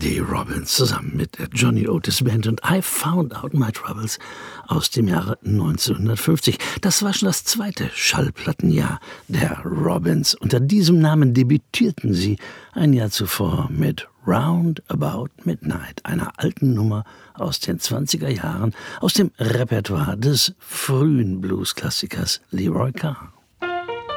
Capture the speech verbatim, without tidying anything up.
die Robins zusammen mit der Johnny Otis Band und I Found Out My Troubles aus dem Jahre neunzehnhundertfünfzig. Das war schon das zweite Schallplattenjahr der Robins. Unter diesem Namen debütierten sie ein Jahr zuvor mit Round About Midnight, einer alten Nummer aus den zwanziger Jahren, aus dem Repertoire des frühen Blues-Klassikers Leroy Carr.